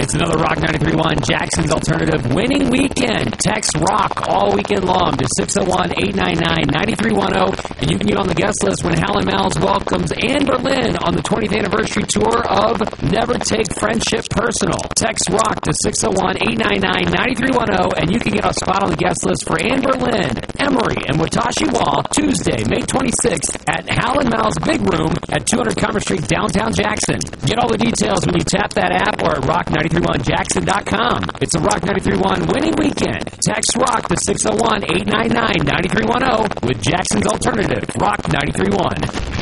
It's another Rock 93.1 Jackson's Alternative winning weekend. Text ROCK all weekend long to 601-899-9310, and you can get on the guest list when Hal & Mal's welcomes Anne Berlin on the 20th anniversary tour of Never Take Friendship Personal. Text ROCK to 601-899-9310, and you can get a spot on the guest list for Anne Berlin, Emery, and Watashi Wall Tuesday, May 26th at Hal & Mal's Big Room at 200 Commerce Street, downtown Jackson. Get all the details when you tap that app or at rock931jackson.com. It's a Rock 93.1 winning weekend. Text ROCK to 601-899-9310 with Jackson's Alternative, Rock 93.1.